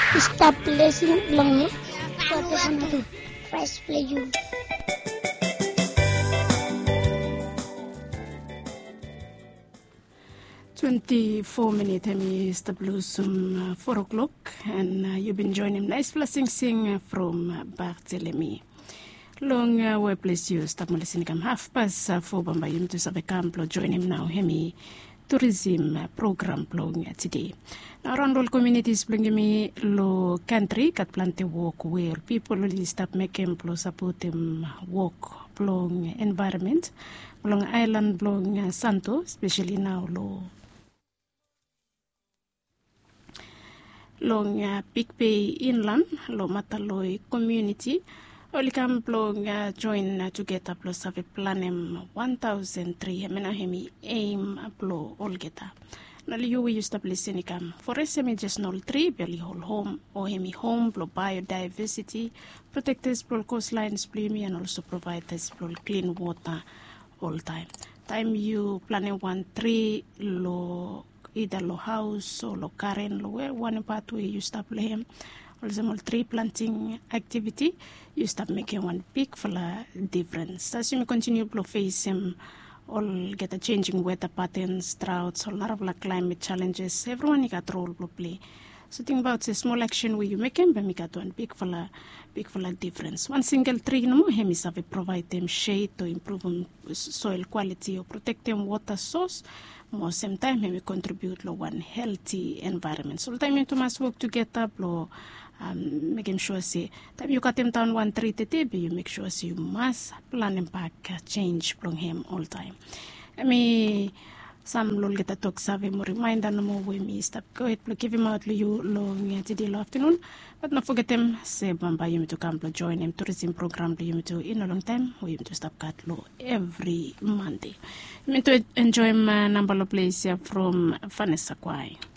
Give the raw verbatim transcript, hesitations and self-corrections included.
Stop blessing long Pwede ka na to. Press play you. twenty-four minutes, is the blues um, four o'clock, and uh, you've been joining Nice Blessing Sing from uh, Barthélemy. Long uh, where place you stop listening come half past uh, four bamba yum to sabe camplo join him now hemi tourism uh, program blong uh, today. Now around all communities blong me lo country kat plante walk where people really stop making plo support them walk blong environment blong island blong uh, Santo, especially now lo long uh, Big Bay inland lo Mataloi community. Oli kam blong uh, join uh, together plus have a plan em one thousand three hemena hemi aim uplo all geta. Nali you we used to listen kam forest hemi just nol tree belly whole home or hemi home blo biodiversity protectors blo coastlines blumi and also provide this blo clean water all time. Time you planning one tree lo either lo house or lo karen lo where one pathway you stop him. Also, more tree planting activity, you start making one big for a difference. As you continue to face him, all get a changing weather patterns, droughts, a lot of like climate challenges. Everyone got role to play. So think about a small action where you make him, but make it one big for a big for a difference. One single tree, no more him is have provide them shade to improve um, soil quality or protect them water source. More same time, we contribute to one healthy environment. So time you must work together, blow. Um, making sure say that you cut them down one tree today, but you make sure say you must plan and back uh, change from him all time. I mean, some lol get a talk save more reminder no more way me stop go ahead give him out you long today afternoon, but not forget them say bamba you to come to join him tourism program to you to in a long time we to stop cut low every Monday. You mean to enjoy my number of place from Vanessa Kwai.